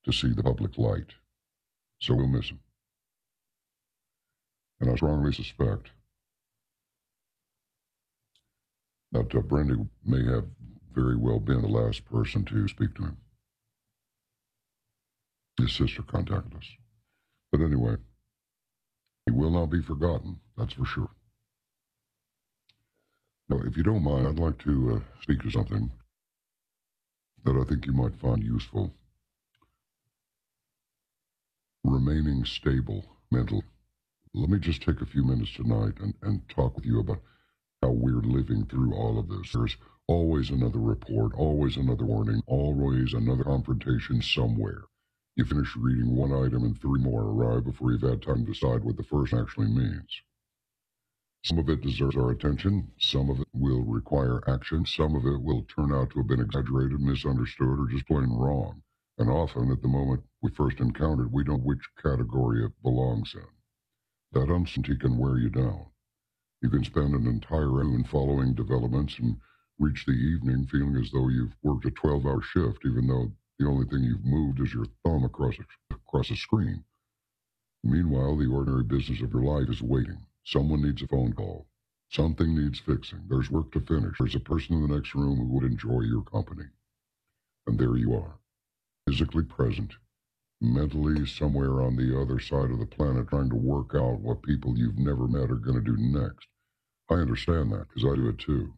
to see the public light. So we'll miss him. And I strongly suspect that Brendy may have very well been the last person to speak to him. His sister contacted us. But anyway, he will not be forgotten, that's for sure. Now, if you don't mind, I'd like to speak to something that I think you might find useful. Remaining stable mentally. Let me just take a few minutes tonight and talk with you about how we're living through all of this. There's always another report, always another warning, always another confrontation somewhere. You finish reading one item and 3 more arrive before you've had time to decide what the first actually means. Some of it deserves our attention, some of it will require action, some of it will turn out to have been exaggerated, misunderstood, or just plain wrong. And often, at the moment we first encounter it, we don't know which category it belongs in. That uncertainty can wear you down. You can spend an entire afternoon following developments and reach the evening feeling as though you've worked a 12-hour shift, even though the only thing you've moved is your thumb across a screen. Meanwhile, the ordinary business of your life is waiting. Someone needs a phone call. Something needs fixing. There's work to finish. There's a person in the next room who would enjoy your company. And there you are, physically present, mentally somewhere on the other side of the planet trying to work out what people you've never met are going to do next. I understand that because I do it too.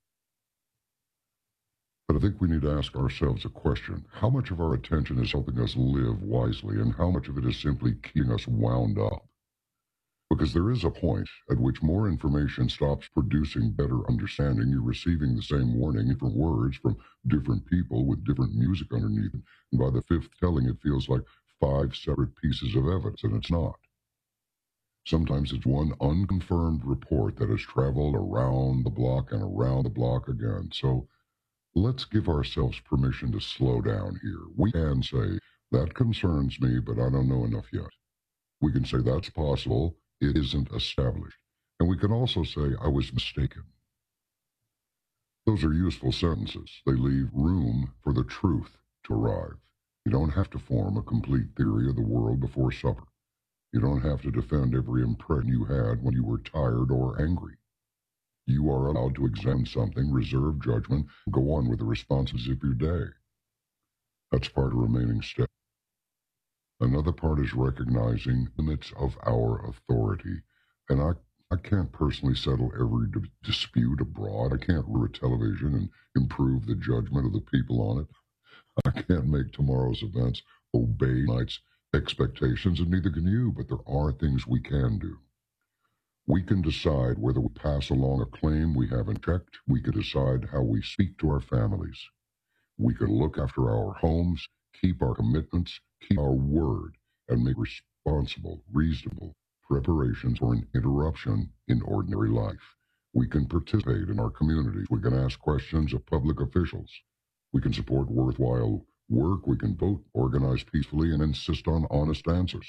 But I think we need to ask ourselves a question. How much of our attention is helping us live wisely, and how much of it is simply keeping us wound up? Because there is a point at which more information stops producing better understanding. You're receiving the same warning, different words from different people with different music underneath. And by the 5th telling, it feels like 5 separate pieces of evidence, and it's not. Sometimes it's one unconfirmed report that has traveled around the block and around the block again. So let's give ourselves permission to slow down here. We can say, that concerns me, but I don't know enough yet. We can say, that's possible. It isn't established. And we can also say, I was mistaken. Those are useful sentences. They leave room for the truth to arrive. You don't have to form a complete theory of the world before supper. You don't have to defend every impression you had when you were tired or angry. You are allowed to examine something, reserve judgment, and go on with the responses of your day. That's part of remaining steady. Another part is recognizing limits of our authority. And I can't personally settle every dispute abroad. I can't rule television and improve the judgment of the people on it. I can't make tomorrow's events obey tonight's expectations, and neither can you, but there are things we can do. We can decide whether we pass along a claim we haven't checked. We can decide how we speak to our families. We can look after our homes, keep our commitments, keep our word, and make responsible, reasonable preparations for an interruption in ordinary life. We can participate in our communities. We can ask questions of public officials. We can support worthwhile work. We can vote, organize peacefully, and insist on honest answers.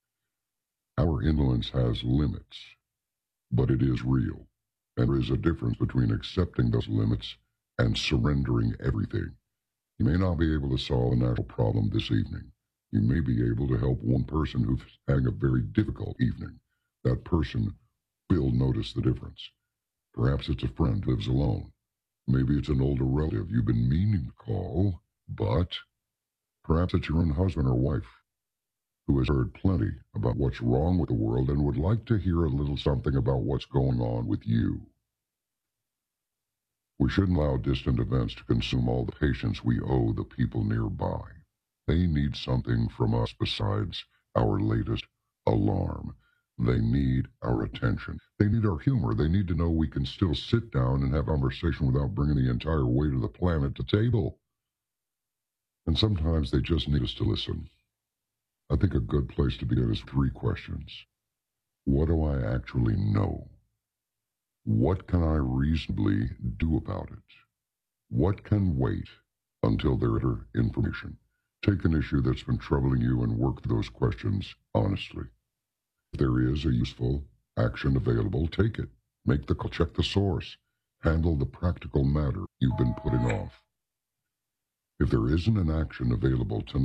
Our influence has limits, but it is real. And there is a difference between accepting those limits and surrendering everything. You may not be able to solve a national problem this evening. You may be able to help one person who's having a very difficult evening. That person will notice the difference. Perhaps it's a friend who lives alone. Maybe it's an older relative you've been meaning to call, but perhaps it's your own husband or wife who has heard plenty about what's wrong with the world and would like to hear a little something about what's going on with you. We shouldn't allow distant events to consume all the patience we owe the people nearby. They need something from us besides our latest alarm. They need our attention. They need our humor. They need to know we can still sit down and have conversation without bringing the entire weight of the planet to the table. And sometimes they just need us to listen. I think a good place to begin is 3 questions. What do I actually know? What can I reasonably do about it? What can wait until there's information? Take an issue that's been troubling you and work through those questions honestly. If there is a useful action available, take it. Make the call, check the source. Handle the practical matter you've been putting off. If there isn't an action available tonight,